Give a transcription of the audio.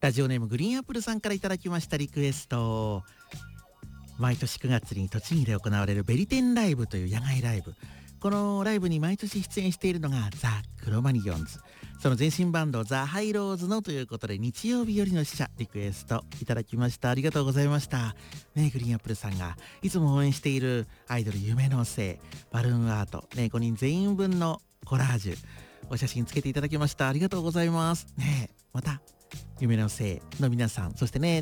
ラジオネームグリーンアップルさんからいただきましたリクエスト。毎年9月に栃木で行われるベリテンライブという野外ライブ、このライブに毎年出演しているのがザ・クロマニヨンズ、その前身バンドザ・ハイローズのということで、日曜日よりの使者リクエストいただきました。ありがとうございましたね。グリーンアップルさんがいつも応援しているアイドル夢のせいバルーンアートね、5人全員分のコラージュお写真つけていただきました。ありがとうございますね。また夢のせいの皆さん、そしてね